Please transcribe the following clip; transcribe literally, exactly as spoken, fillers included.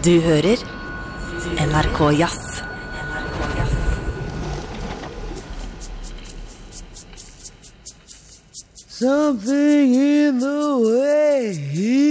Du hører N R K Jazz. Something in the way